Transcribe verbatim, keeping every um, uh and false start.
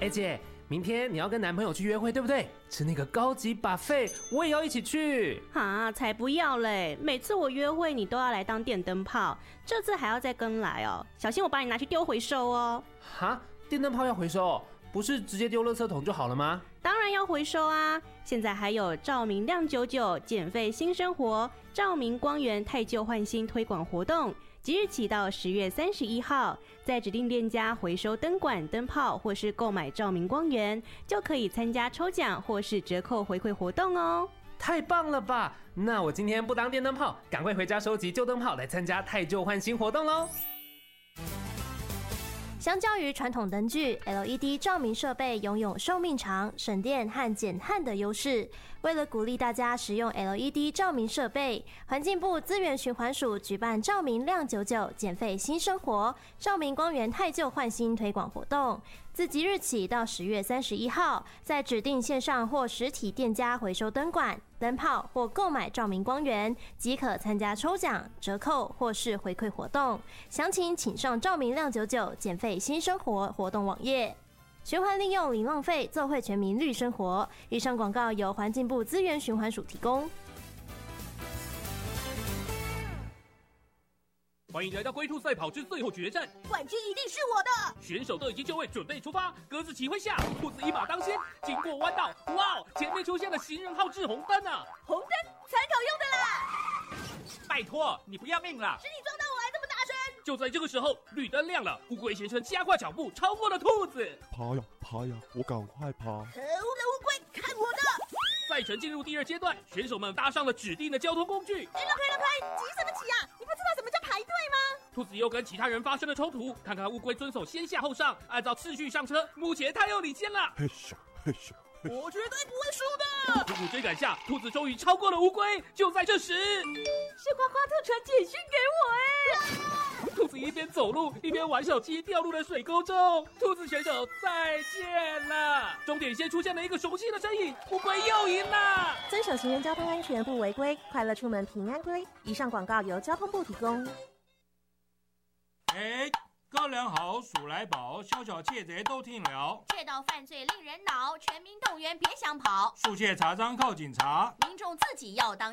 哎姐，明天你要跟男朋友去约会，对不对？吃那个高级 buffet， 我也要一起去。 啊，才不要嘞！每次我约会你都要来当电灯泡，这次还要再跟来哦，小心我把你拿去丢回收哦。 哈，电灯泡要回收？不是直接丢垃圾桶就好了吗？ 当然要回收啊！现在还有照明亮九九减费新生活，照明光源汰旧换新推广活动。即日起到十月三十一号，在指定店家回收灯管、灯泡，或是购买照明光源，就可以参加抽奖或是折扣回馈活动哦。 太棒了吧！那我今天不当电灯泡，赶快回家收集旧灯泡来参加汰旧换新活动喽。 相较于传统灯具 ，L E D 照明设备拥有寿命长、省电和减碳的优势。为了鼓励大家使用 L E D 照明设备，环境部资源循环署举办照明亮九九减费新生活照明光源汰旧换新推广活动。自即日起到十月三十一号，在指定线上或实体店家回收灯管、灯泡或购买照明光源，即可参加抽奖、折扣或是回馈活动。详情请上照明亮九九减费新生活活动网页。循环利用零浪费，奏会全民绿生活。以上广告由环境部资源循环署提供。 欢迎来到龟兔赛跑之最后决战， 冠军一定是我的！ 选手都已经就位，准备出发。鸽子起飞下，兔子一马当先，经过弯道，哇，前面出现了行人号志红灯啊！ 红灯参考用的啦！ 拜托，你不要命了？ 是你撞到我还这么大声！ 就在这个时候，绿灯亮了，乌龟先生加快脚步，超过了兔子。 爬呀爬呀，我赶快爬！ 可恶的乌龟，看我的！ 赛程进入第二阶段，选手们搭上了指定的交通工具。 哎，让开让开，急什么急啊？你不知道什么叫排队吗？ 兔子又跟其他人发生了冲突，看看乌龟遵守先下后上，按照次序上车，目前他又领先了。 嘿咻嘿咻。 我绝对不会输的！ 苦苦追赶下，兔子终于超过了乌龟。就在这时， 是花花特传简讯给我哎！ 兔子一边走路一边玩手机，掉入了水沟中。兔子选手再见了。终点线出现了一个熟悉的身影，乌龟又赢了。 遵守行人交通安全不违规，快乐出门平安归。以上广告由交通部提供。 哎，高粱好，鼠来宝，小小窃贼都听了。 窃盗犯罪令人恼，全民动员别想跑。 速窃查赃靠警察， 民众自己要当